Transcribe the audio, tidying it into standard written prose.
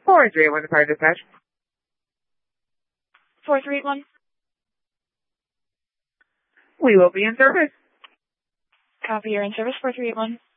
4381 Fire Dispatch. 4381. We will be in service. Copy, you're in service, 4381.